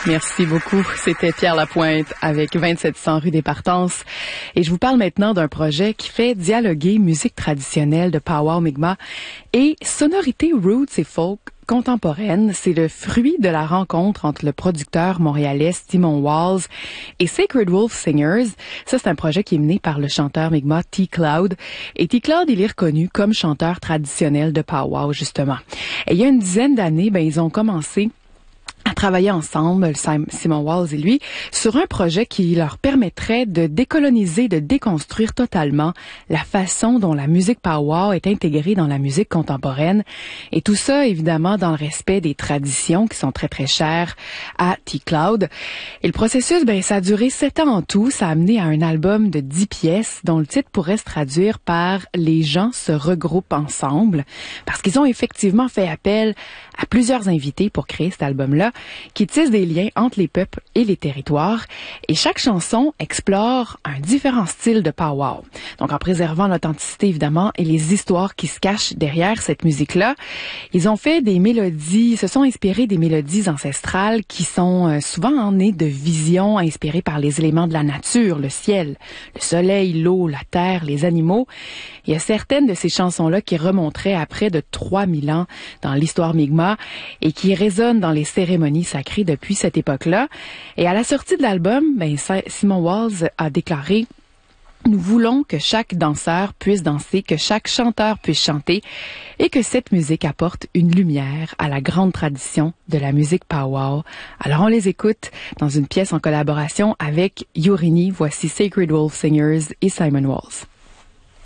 Merci beaucoup. C'était Pierre Lapointe avec 2700 rue des Partences. Et je vous parle maintenant d'un projet qui fait dialoguer musique traditionnelle de Powwow Mi'kmaq et sonorité roots et folk contemporaine. C'est le fruit de la rencontre entre le producteur montréalais Simon Walls et Sacred Wolf Singers. Ça, c'est un projet qui est mené par le chanteur Mi'kmaq T-Cloud. Et T-Cloud, il est reconnu comme chanteur traditionnel de Powwow, justement. Et il y a une dizaine d'années, ils ont commencé à travailler ensemble, Simon Walls et lui, sur un projet qui leur permettrait de décoloniser, de déconstruire totalement la façon dont la musique powwow est intégrée dans la musique contemporaine. Et tout ça, évidemment, dans le respect des traditions qui sont très, très chères à T-Cloud. Et le processus, ça a duré 7 ans en tout. Ça a amené à un album de 10 pièces dont le titre pourrait se traduire par « Les gens se regroupent ensemble » parce qu'ils ont effectivement fait appel à plusieurs invités pour créer cet album-là, qui tisse des liens entre les peuples et les territoires. Et chaque chanson explore un différent style de powwow. Donc, en préservant l'authenticité, évidemment, et les histoires qui se cachent derrière cette musique-là. Ils ont fait des mélodies, se sont inspirés des mélodies ancestrales qui sont souvent nées de visions inspirées par les éléments de la nature, le ciel, le soleil, l'eau, la terre, les animaux. Il y a certaines de ces chansons-là qui remonteraient à près de 3000 ans dans l'histoire Mi'kmaq et qui résonnent dans les cérémonies sacrées depuis cette époque-là. Et à la sortie de l'album, Simon Walls a déclaré: nous voulons que chaque danseur puisse danser, que chaque chanteur puisse chanter et que cette musique apporte une lumière à la grande tradition de la musique powwow. Alors on les écoute dans une pièce en collaboration avec Yorini. Voici Sacred Wolf Singers et Simon Walls.